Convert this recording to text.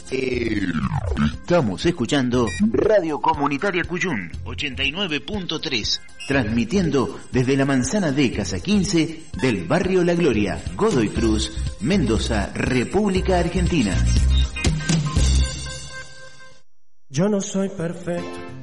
Estamos escuchando Radio Comunitaria Cuyún 89.3, transmitiendo desde la manzana de Casa 15 del barrio La Gloria, Godoy Cruz, Mendoza, República Argentina. Yo no soy perfecto,